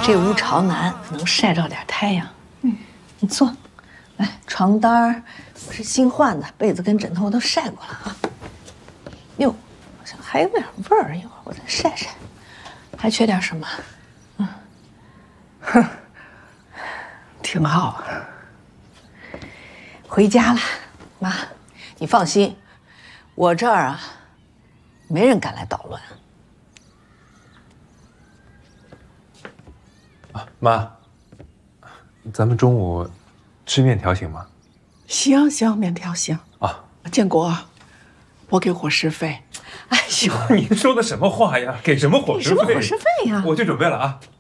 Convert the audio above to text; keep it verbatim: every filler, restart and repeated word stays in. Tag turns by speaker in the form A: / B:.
A: 这屋朝南，能晒着点太阳。嗯，你坐。来，床单我是新换的，被子跟枕头我都晒过了啊。哟，好像还有点味儿，一会儿我再晒晒。还缺点什么？嗯，哼，挺好。回家了，妈，你放心，我这儿啊，没人敢来捣乱。
B: 啊，妈，咱们中午吃面条行吗？
C: 行行，面条行
B: 啊。
C: 建国，我给伙食费。
A: 哎呦，
B: 您说的什么话呀？给什么伙食费？
A: 给什么伙食费呀？
B: 我去准备了啊。